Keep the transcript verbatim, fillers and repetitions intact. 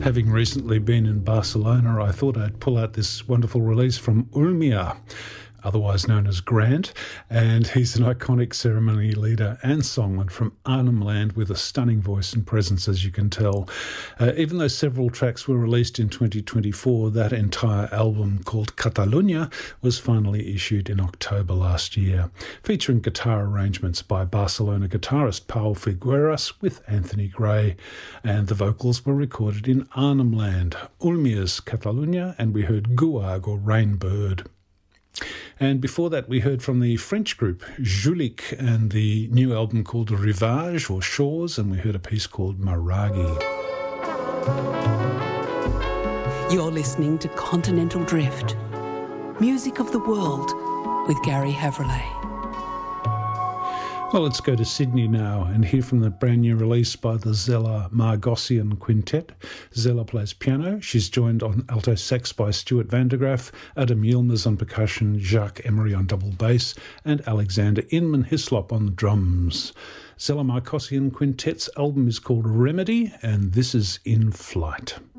Having recently been in Barcelona, I thought I'd pull out this wonderful release from Ulmia, otherwise known as Grant, and he's an iconic ceremony leader and songman from Arnhem Land with a stunning voice and presence, as you can tell. Uh, even though several tracks were released in twenty twenty-four, that entire album, called Catalunya, was finally issued in October last year, featuring guitar arrangements by Barcelona guitarist Pau Figueras with Anthony Gray, and the vocals were recorded in Arnhem Land, Ulmia's Catalunya, and we heard Guag or Rainbird. And before that, we heard from the French group Julik and the new album called Rivage or Shores, and we heard a piece called Maragi. You're listening to Continental Drift, music of the world with Gary Havrillay. Well, let's go to Sydney now and hear from the brand new release by the Zella Margossian Quintet. Zella plays piano. She's joined on alto sax by Stuart Vandergraff, Adam Yilmaz on percussion, Jacques Emery on double bass, and Alexander Inman Hislop on the drums. Zella Margossian Quintet's album is called Remedy, and this is In Flight.